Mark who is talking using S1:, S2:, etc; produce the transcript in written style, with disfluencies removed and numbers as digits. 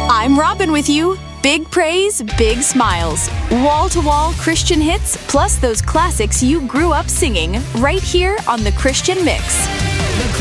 S1: I'm Robin with you. Big praise, big smiles. Wall-to-wall Christian hits, plus those classics you grew up singing, right here on The Christian Mix.